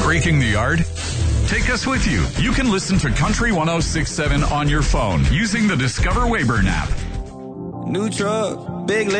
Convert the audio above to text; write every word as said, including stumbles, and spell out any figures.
breaking the yard? Take us with you. You can listen to Country one oh six point seven on your phone using the Discover Wayburn app. New truck, big